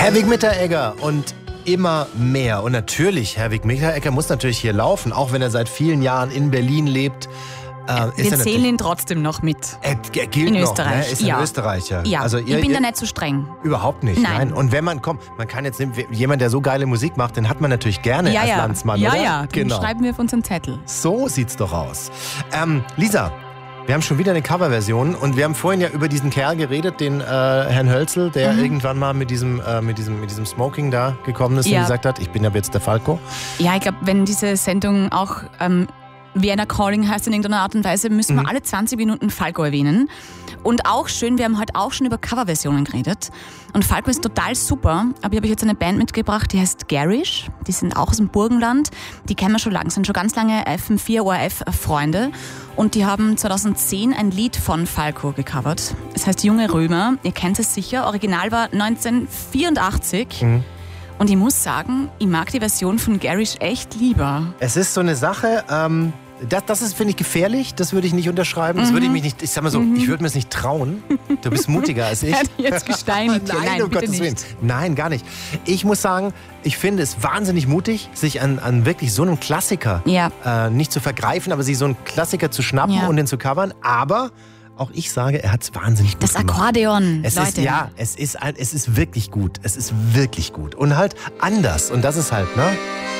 Herwig Mitteregger und immer mehr. Und natürlich, Herwig Mitteregger muss natürlich hier laufen, auch wenn er seit vielen Jahren in Berlin lebt. Wir zählen ihn trotzdem noch mit. Er gilt in noch, Österreich. Ne? Ist ein Österreicher. Ja, also ich bin da nicht so streng. Überhaupt nicht, nein. Und wenn man kommt, man kann jetzt jemand, der so geile Musik macht, den hat man natürlich gerne als Landsmann, oder? Ja, den schreiben wir auf unseren Zettel. So sieht's doch aus. Lisa, wir haben schon wieder eine Coverversion und wir haben vorhin ja über diesen Kerl geredet, den Herrn Hölzel, der irgendwann mal mit diesem Smoking da gekommen ist und gesagt hat, ich bin aber jetzt der Falco. Ja, ich glaube, wenn diese Sendung auch Vienna Calling heißt in irgendeiner Art und Weise, müssen wir alle 20 Minuten Falco erwähnen. Und auch schön, wir haben heute auch schon über Coverversionen geredet. Und Falco ist total super, aber ich habe jetzt eine Band mitgebracht, die heißt Garish. Die sind auch aus dem Burgenland. Die kennen wir schon lange, sind schon ganz lange FM4 ORF-Freunde. Und die haben 2010 ein Lied von Falco gecovert. Es heißt Junge Römer. Ihr kennt es sicher. Original war 1984. Und ich muss sagen, ich mag die Version von Garish echt lieber. Es ist so eine Sache, das ist, finde ich, gefährlich. Das würde ich nicht unterschreiben. Das würde ich mich nicht, ich sag mal so, ich würde mir es nicht trauen. Du bist mutiger als ich. Er hat jetzt gesteinigt. Nein, um Gottes Willen. Nein, gar nicht. Ich muss sagen, ich finde es wahnsinnig mutig, sich an wirklich so einem Klassiker nicht zu vergreifen, aber sich so einen Klassiker zu schnappen und den zu covern. Aber auch ich sage, er hat es wahnsinnig gut das gemacht. Akkordeon, Leute. Es ist wirklich gut. Es ist wirklich gut. Und halt anders. Und das ist halt, ne?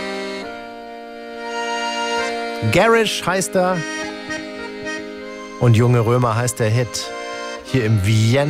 Garish heißt er. Und Junge Römer heißt der Hit. Hier im Vienna.